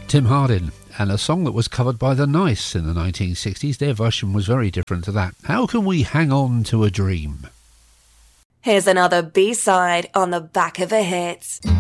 Tim Hardin, and a song that was covered by The Nice in the 1960s. Their version was very different to that. How can we hang on to a dream? Here's another B-side on the back of a hit.